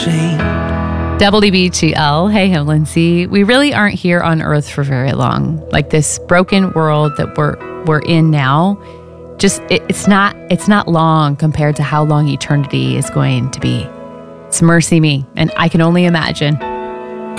ashamed. WBGL, hey, I'm Lindsay. We really aren't here on Earth for very long. Like this broken world that we're in now, it's not long compared to how long eternity is going to be. It's mercy me, and I can only imagine.